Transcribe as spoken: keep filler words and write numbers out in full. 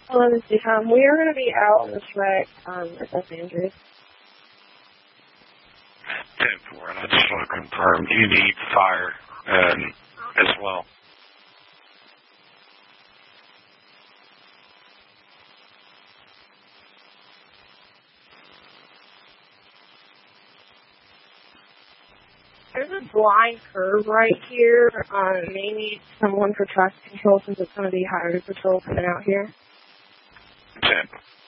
Hello, this is Tom. We are going to be out on this wreck um, at Los Angeles. ten four, and I just want to confirm you need fire um, as well. There's a blind curve right here. Um, maybe someone for traffic control since it's going to be highway patrol coming out here. ten.